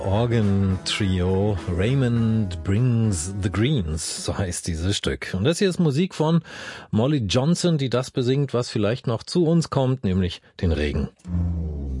Organ Trio, Raymond Brings the Greens, so heißt dieses Stück. Und das hier ist Musik von Molly Johnson, die das besingt, was vielleicht noch zu uns kommt, nämlich den Regen.